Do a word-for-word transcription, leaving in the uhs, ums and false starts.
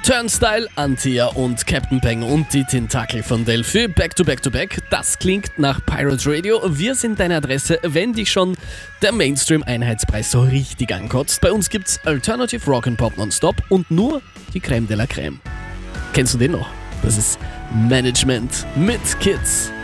Turnstyle, Antia und Captain Peng und die Tentakel von Delphi. Back to back to back. Das klingt nach Pirate Radio. Wir sind deine Adresse, wenn dich schon der Mainstream-Einheitspreis so richtig ankotzt. Bei uns gibt's Alternative Rock and Pop nonstop und nur die Creme de la Creme. Kennst du den noch? Das ist Management mit Kids.